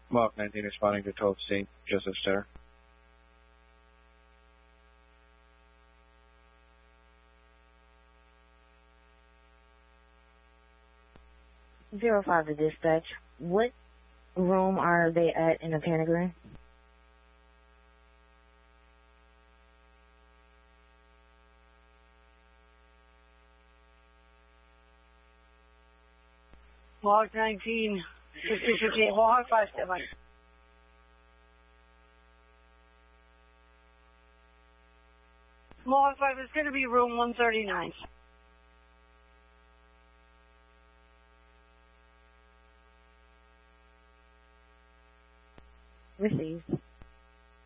Mark 19 responding to 12 St. Joseph Center. Zero 05 to dispatch. What room are they at in the Panagram? Log 19, 6358, Log 57. Log 5 is going to be room 139. Received.